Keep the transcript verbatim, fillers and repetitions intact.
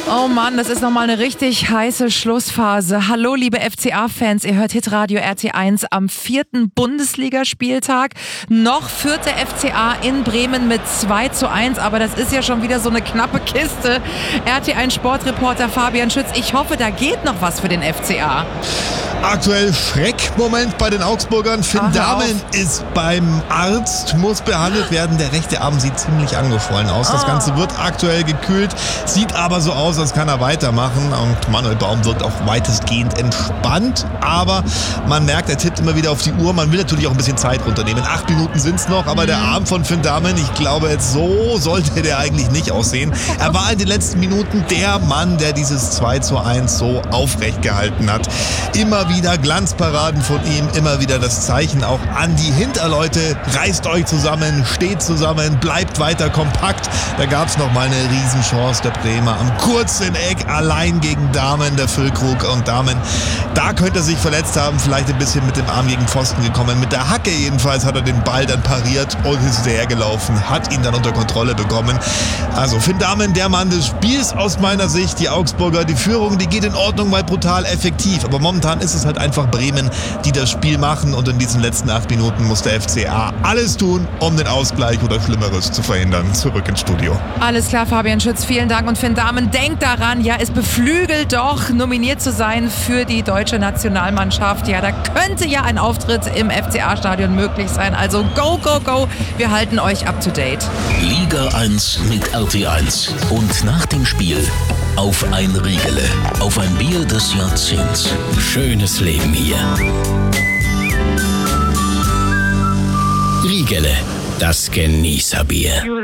Oh Mann, das ist nochmal eine richtig heiße Schlussphase. Hallo liebe F C A-Fans, ihr hört Hitradio R T eins am vierten Bundesligaspieltag. Noch führt der F C A in Bremen mit zwei zu eins, aber das ist ja schon wieder so eine knappe Kiste. R T eins Sportreporter Fabian Schütz, ich hoffe, da geht noch was für den F C A. Aktuell Schreckmoment bei den Augsburgern. Finn Ach, Dahmen ist beim Arzt, muss behandelt werden. Der rechte Arm sieht ziemlich angeschwollen aus. Das Oh. Ganze wird aktuell gekühlt, sieht aber so aus, als kann er weitermachen. Und Manuel Baum wirkt auch weitestgehend entspannt. Aber man merkt, er tippt immer wieder auf die Uhr. Man will natürlich auch ein bisschen Zeit runternehmen. Acht Minuten sind es noch, aber mhm. der Arm von Finn Dahmen, ich glaube, jetzt so sollte der eigentlich nicht aussehen. Er war in den letzten Minuten der Mann, der dieses zwei zu eins so aufrecht gehalten hat. Immer wieder Glanzparaden von ihm, immer wieder das Zeichen auch an die Hinterleute. Reißt euch zusammen, steht zusammen, bleibt weiter kompakt. Da gab es noch mal eine Riesenchance der Bremer am kurzen Eck, allein gegen Dahmen, der Füllkrug und Dahmen. Da könnte er sich verletzt haben, vielleicht ein bisschen mit dem Arm gegen Pfosten gekommen. Mit der Hacke jedenfalls hat er den Ball dann pariert und ist hinterhergelaufen, hat ihn dann unter Kontrolle bekommen. Also Finn Dahmen, der Mann des Spiels aus meiner Sicht. Die Augsburger, die Führung, die geht in Ordnung, weil brutal effektiv. Aber momentan ist es halt einfach Bremen, die das Spiel machen, und in diesen letzten acht Minuten muss der F C A alles tun, um den Ausgleich oder Schlimmeres zu verhindern. Zurück ins Studio. Alles klar, Fabian Schütz, vielen Dank. Und Finn Dahmen, denkt daran, ja, es beflügelt doch, nominiert zu sein für die deutsche Nationalmannschaft. Ja, da könnte ja ein Auftritt im F C A-Stadion möglich sein. Also go, go, go. Wir halten euch up to date. Liga eins mit R T eins. Und nach dem Spiel auf ein Riegele, auf ein Bier des Jahrzehnts. Schönes Leben hier. Riegele, das Genießerbier.